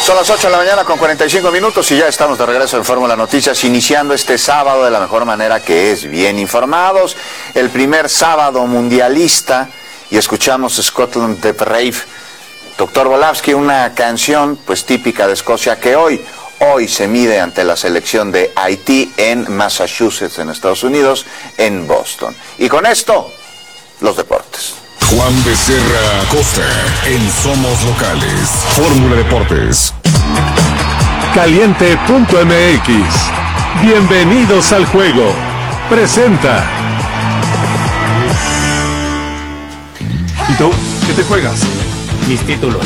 Son las 8 de la mañana con 45 minutos y ya estamos de regreso en Fórmula Noticias, iniciando este sábado de la mejor manera, que es bien informados. El primer sábado mundialista, y escuchamos Scotland the Brave, Dr. Volavsky, una canción pues típica de Escocia, que hoy se mide ante la selección de Haití en Massachusetts, en Estados Unidos, en Boston. Y con esto, los deportes. Juan Becerra Costa en Somos Locales. Fórmula Deportes. Caliente.mx. Bienvenidos al juego. Presenta. ¿Y tú? ¿Qué te juegas? Mis títulos.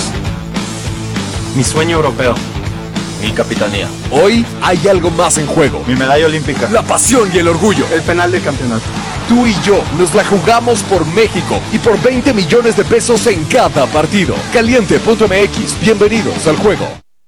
Mi sueño europeo. Mi capitanía. Hoy hay algo más en juego. Mi medalla olímpica. La pasión y el orgullo. El penal de campeonato. Tú y yo nos la jugamos por México y por 20 millones de pesos en cada partido. Caliente.mx. Bienvenidos al juego.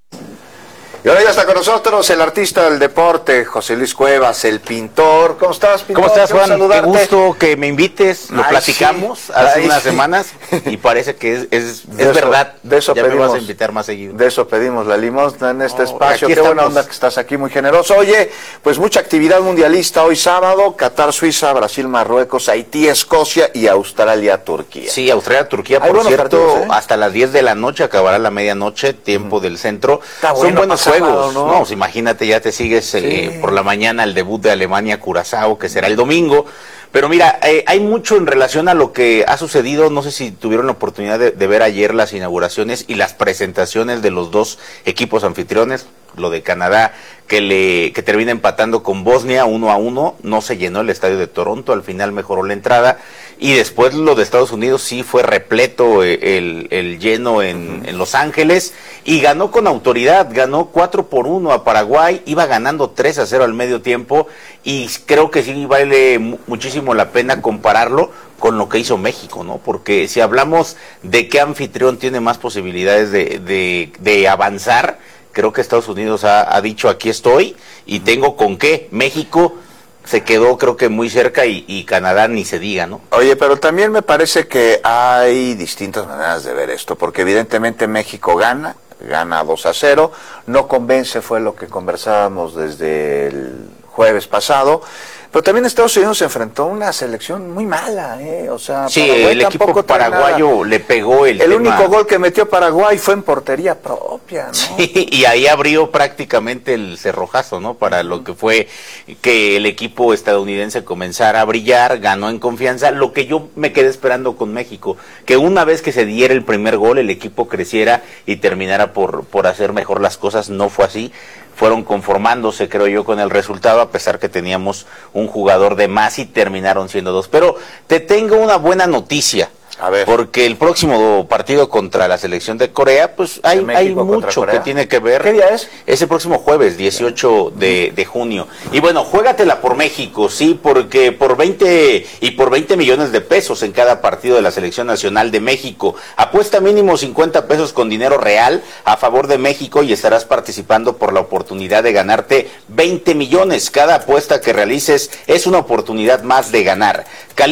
Y ahora ya está con nosotros el artista del deporte, José Luis Cuevas, el pintor. ¿Cómo estás, pintor? ¿Cómo estás, Quiero Juan? saludarte. Qué gusto que me invites. Lo platicamos hace unas sí. semanas y parece que es verdad. De eso ya pedimos, me vas a invitar más seguido. De eso pedimos la limosna en este espacio. Qué buena onda que estás aquí, muy generoso. Oye, pues mucha actividad mundialista hoy sábado: Qatar, Suiza, Brasil, Marruecos, Haití, Escocia y Australia, Turquía. Sí, Australia, Turquía, Hay por cierto, partidos, hasta las 10 de la noche, acabará la medianoche, tiempo del centro. Está Son buenos sábado, juegos, ¿no? ¿no? Imagínate, ya te sigues por la mañana el debut de Alemania, Curazao, que será el domingo. Pero mira, hay mucho en relación a lo que ha sucedido. No sé si tuvieron la oportunidad de ver ayer las inauguraciones y las presentaciones de los dos equipos anfitriones. Lo de Canadá, que termina empatando con Bosnia 1-1, no se llenó el estadio de Toronto, al final mejoró la entrada. Y después lo de Estados Unidos sí fue repleto el lleno en Los Ángeles, y ganó con autoridad, ganó 4-1 a Paraguay, iba ganando 3-0 al medio tiempo, y creo que sí vale muchísimo la pena compararlo con lo que hizo México, ¿no? Porque si hablamos de qué anfitrión tiene más posibilidades de avanzar, creo que Estados Unidos ha dicho: aquí estoy y tengo con qué. México se quedó, creo que muy cerca, y Canadá ni se diga, ¿no? Oye, pero también me parece que hay distintas maneras de ver esto, porque evidentemente México gana 2-0, no convence, fue lo que conversábamos desde el jueves pasado. Pero también Estados Unidos se enfrentó a una selección muy mala, o sea, sí, Paraguay el equipo nada. paraguayo le pegó el tema. Único gol que metió Paraguay fue en portería propia, ¿no? Sí, y ahí abrió prácticamente el cerrojazo, ¿no? Para lo que fue que el equipo estadounidense comenzara a brillar, ganó en confianza. Lo que yo me quedé esperando con México, que una vez que se diera el primer gol, el equipo creciera y terminara por hacer mejor las cosas. No fue así. Fueron conformándose, creo yo, con el resultado, a pesar que teníamos un jugador de más y terminaron siendo dos. Pero te tengo una buena noticia. A ver. Porque el próximo partido contra la selección de Corea, pues hay mucho que tiene que ver. ¿Qué día es? Ese próximo jueves, 18 de junio. Y bueno, juégatela por México, sí, porque por 20 millones de pesos en cada partido de la Selección Nacional de México. Apuesta mínimo 50 pesos con dinero real a favor de México y estarás participando por la oportunidad de ganarte 20 millones. Cada apuesta que realices es una oportunidad más de ganar.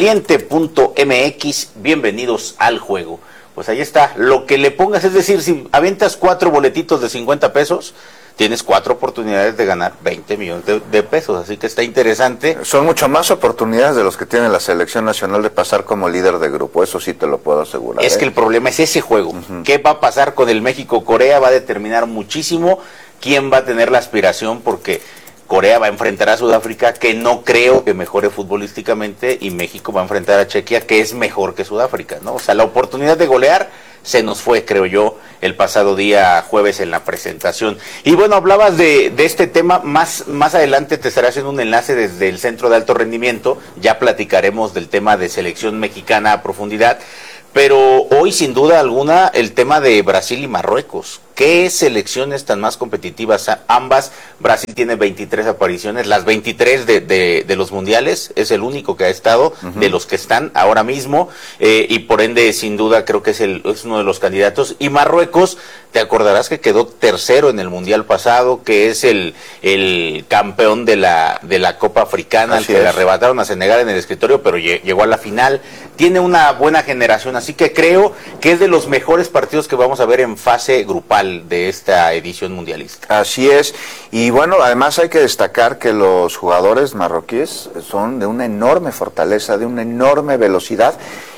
Caliente.mx, bienvenidos al juego. Pues ahí está, lo que le pongas, es decir, si aventas 4 boletitos de 50 pesos, tienes 4 oportunidades de ganar 20 millones de pesos, así que está interesante. Son mucho más oportunidades de los que tiene la selección nacional de pasar como líder de grupo, eso sí te lo puedo asegurar. Es que el problema es ese juego. ¿Qué va a pasar con el México-Corea? Va a determinar muchísimo quién va a tener la aspiración, porque Corea va a enfrentar a Sudáfrica, que no creo que mejore futbolísticamente, y México va a enfrentar a Chequia, que es mejor que Sudáfrica, ¿no? O sea, la oportunidad de golear se nos fue, creo yo, el pasado día jueves en la presentación. Y bueno, hablabas de este tema, más adelante te estaré haciendo un enlace desde el Centro de Alto Rendimiento, ya platicaremos del tema de selección mexicana a profundidad, pero hoy sin duda alguna el tema de Brasil y Marruecos. ¿Qué selecciones tan más competitivas? Ambas. Brasil tiene 23 apariciones, las 23 de los mundiales, es el único que ha estado de los que están ahora mismo, y por ende sin duda creo que es uno de los candidatos. Y Marruecos, te acordarás que quedó tercero en el mundial pasado, que es el campeón de la Copa Africana, al que le arrebataron a Senegal en el escritorio, pero llegó a la final. Tiene una buena generación, así que creo que es de los mejores partidos que vamos a ver en fase grupal. principal de esta edición mundialista. Así es, y bueno, además hay que destacar que los jugadores marroquíes son de una enorme fortaleza, de una enorme velocidad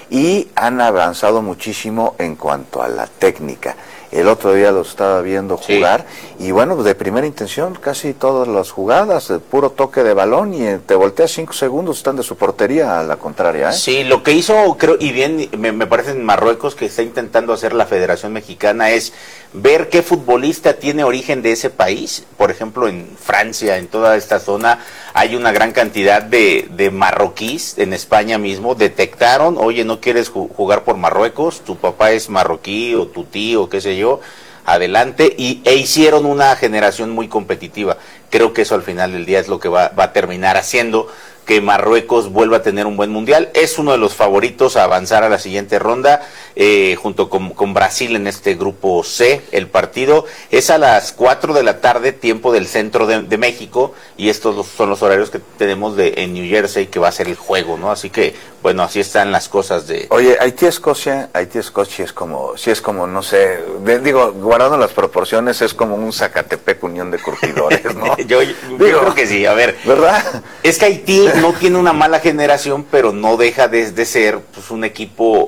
y han avanzado muchísimo en cuanto a la técnica. El otro día los estaba viendo jugar y bueno, de primera intención casi todas las jugadas, de puro toque de balón y te volteas 5 segundos, están de su portería a la contraria. Sí, lo que hizo, creo, y bien, me parece en Marruecos que está intentando hacer la Federación Mexicana es ver qué futbolista tiene origen de ese país. Por ejemplo, en Francia, en toda esta zona, hay una gran cantidad de marroquíes, en España mismo, detectaron, oye, ¿no quieres jugar por Marruecos? Tu papá es marroquí o tu tío, qué sé yo, adelante, e hicieron una generación muy competitiva. Creo que eso al final del día es lo que va a terminar haciendo que Marruecos vuelva a tener un buen mundial. Es uno de los favoritos a avanzar a la siguiente ronda, junto con Brasil en este grupo C. El partido es a las 4 de la tarde, tiempo del centro de México, y estos son los horarios que tenemos en New Jersey, que va a ser el juego, ¿no? Así que, bueno, así están las cosas de... Oye, Haití-Escocia es como, no sé, digo, guardando las proporciones, es como un Zacatepec Unión de Curtidores, ¿no? yo creo que sí, a ver. ¿Verdad? Es que Haití no tiene una mala generación, pero no deja de ser pues, un equipo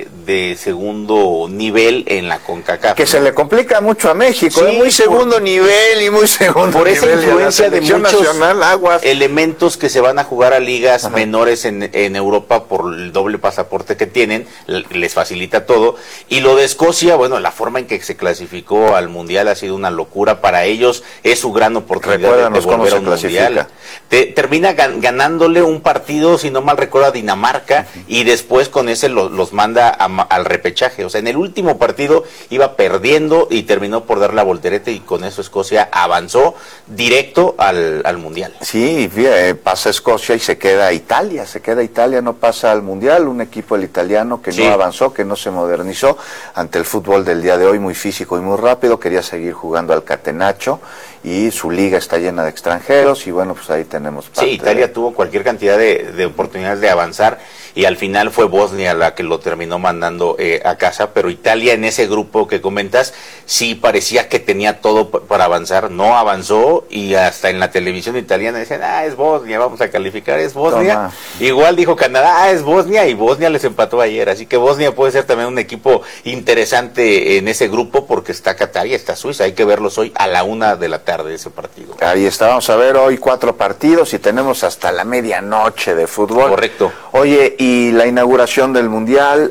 de segundo nivel en la CONCACAF. Que se le complica mucho a México, Sí, es muy segundo nivel y muy segundo por esa nivel. influencia de muchos nacional, aguas. elementos que se van a jugar a ligas menores en Europa por el doble pasaporte que tienen, les facilita todo. Y lo de Escocia, bueno, la forma en que se clasificó al Mundial ha sido una locura para ellos, es su gran oportunidad de volver a un Mundial. Termina ganándole un partido, si no mal recuerdo, a Dinamarca, y después con ese los manda al repechaje. O sea, en el último partido iba perdiendo y terminó por dar la voltereta, y con eso Escocia avanzó directo al Mundial. Sí, pasa Escocia y se queda Italia, no pasa al Mundial, un equipo, el italiano, que no avanzó, que no se modernizó ante el fútbol del día de hoy, muy físico y muy rápido, quería seguir jugando al catenaccio, y su liga está llena de extranjeros, y bueno, pues ahí tenemos parte. Sí, Italia tuvo cualquier cantidad de oportunidades de avanzar, y al final fue Bosnia la que lo terminó mandando a casa, pero Italia en ese grupo que comentas, sí parecía que tenía todo para avanzar, no avanzó, y hasta en la televisión italiana decían, es Bosnia, vamos a calificar, es Bosnia. Toma. Igual dijo Canadá, es Bosnia, y Bosnia les empató ayer, así que Bosnia puede ser también un equipo interesante en ese grupo, porque está Qatar y está Suiza, hay que verlos hoy a la 1 de la tarde ese partido. Ahí está, vamos a ver hoy 4 partidos y tenemos hasta la medianoche de fútbol. Correcto. Oye, y la inauguración del Mundial,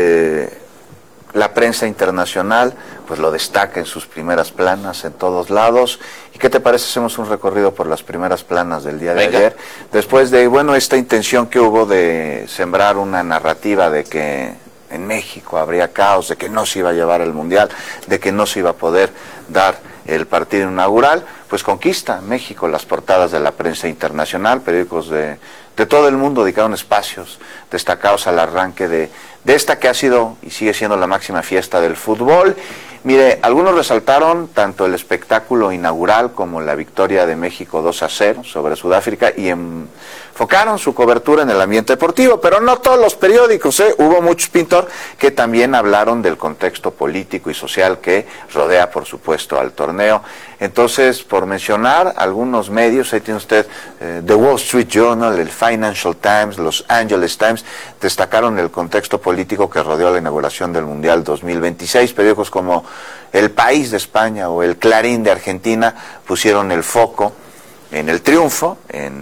la prensa internacional pues lo destaca en sus primeras planas en todos lados. ¿Y qué te parece? Hacemos un recorrido por las primeras planas del día de ayer, después de, bueno, esta intención que hubo de sembrar una narrativa de que en México habría caos, de que no se iba a llevar el Mundial, de que no se iba a poder dar el partido inaugural. Pues conquista México las portadas de la prensa internacional, periódicos de todo el mundo dedicaron espacios destacados al arranque de esta que ha sido y sigue siendo la máxima fiesta del fútbol. Mire, algunos resaltaron tanto el espectáculo inaugural como la victoria de México 2-0 sobre Sudáfrica y enfocaron su cobertura en el ambiente deportivo, pero no todos los periódicos, hubo muchos, Pintor, que también hablaron del contexto político y social que rodea, por supuesto, al torneo. Entonces, por mencionar algunos medios, ahí tiene usted The Wall Street Journal, el Financial Times, Los Angeles Times, destacaron el contexto político que rodeó la inauguración del Mundial 2026. Periódicos como El País de España o El Clarín de Argentina pusieron el foco en el triunfo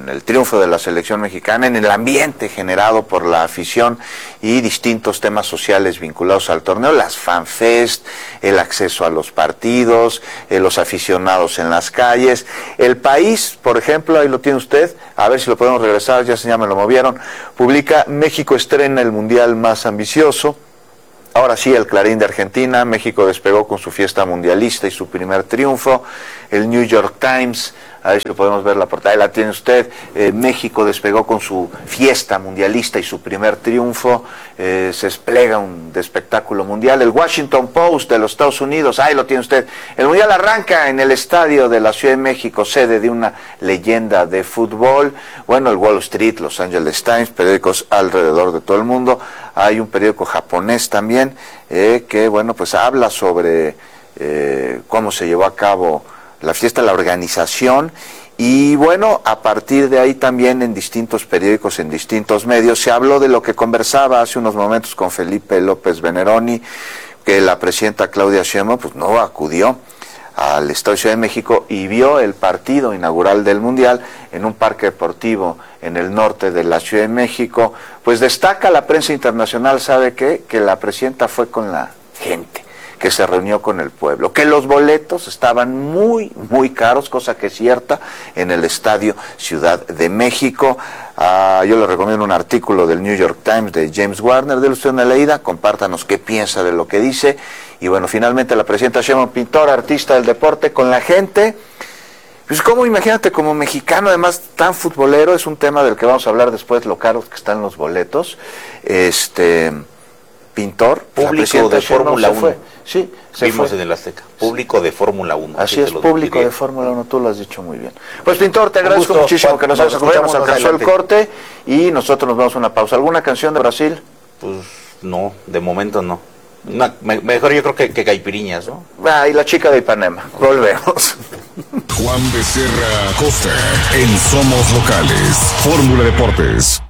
de la selección mexicana, en el ambiente generado por la afición y distintos temas sociales vinculados al torneo, las fanfest, el acceso a los partidos, los aficionados en las calles. El País, por ejemplo, ahí lo tiene usted, a ver si lo podemos regresar, ya me lo movieron, publica: México estrena el Mundial más ambicioso. Ahora sí, el Clarín de Argentina: México despegó con su fiesta mundialista y su primer triunfo. El New York Times, a ver si lo podemos ver la portada, ahí la tiene usted: México despegó con su fiesta mundialista y su primer triunfo, se desplega un espectáculo mundial. El Washington Post de los Estados Unidos, ahí lo tiene usted: el mundial arranca en el estadio de la Ciudad de México, sede de una leyenda de fútbol. Bueno, el Wall Street, Los Angeles Times, periódicos alrededor de todo el mundo. Hay un periódico japonés también que, bueno, pues habla sobre cómo se llevó a cabo la fiesta, la organización. Y bueno, a partir de ahí también en distintos periódicos, en distintos medios, se habló de lo que conversaba hace unos momentos con Felipe López Veneroni, que la presidenta Claudia Sheinbaum pues no acudió al Estadio Ciudad de México y vio el partido inaugural del Mundial en un parque deportivo en el norte de la Ciudad de México. Pues destaca la prensa internacional, ¿sabe qué? Que la presidenta fue con la gente, que se reunió con el pueblo, que los boletos estaban muy, muy caros, cosa que es cierta, en el Estadio Ciudad de México. Yo le recomiendo un artículo del New York Times de James Warner, déle usted una leída, compártanos qué piensa de lo que dice. Y bueno, finalmente la presidenta Sheinbaum, pintora, artista del deporte, con la gente. Pues como, imagínate, como mexicano, además tan futbolero, es un tema del que vamos a hablar después, lo caros que están los boletos. Pintor, público de Fórmula 1. Sí, vimos en el Azteca. Público de Fórmula 1. Así es, público de Fórmula 1, tú lo has dicho muy bien. Pues Pintor, te agradezco muchísimo que nos hayas escuchado, nos alcanzó el corte y nosotros nos vamos a una pausa. ¿Alguna canción de Brasil? Pues no, de momento no. Mejor yo creo que Caipiriñas, ¿no? Y la chica de Ipanema. Volvemos. Juan Becerra Costa en Somos Locales. Fórmula Deportes.